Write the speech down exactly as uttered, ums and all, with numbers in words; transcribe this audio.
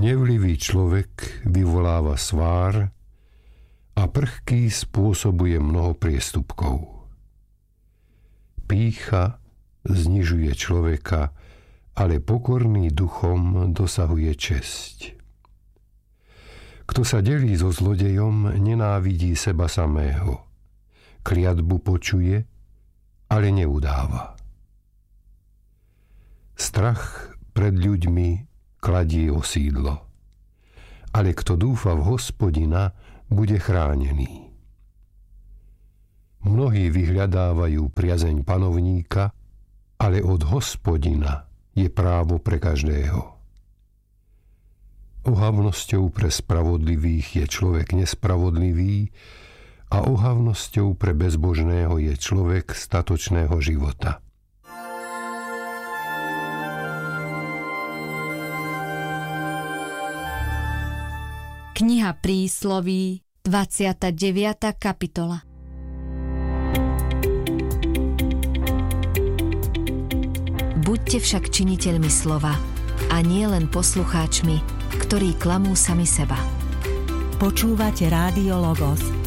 Hnevlivý človek vyvoláva svár a prchký spôsobuje mnoho priestupkov. Pýcha znižuje človeka, ale pokorný duchom dosahuje česť. Kto sa delí so zlodejom, nenávidí seba samého. Kliatbu počuje, ale neudáva. Strach pred ľuďmi kladie osídlo, ale kto dúfa v Hospodina, bude chránený. Mnohí vyhľadávajú priazeň panovníka, ale od Hospodina je právo pre každého. Ohavnosťou pre spravodlivých je človek nespravodlivý a ohavnosťou pre bezbožného je človek statočného života. Kniha Prísloví, dvadsiata deviata kapitola. Buďte však činiteľmi slova a nie len poslucháčmi, ktorí klamú sami seba. Počúvate Rádio Logos,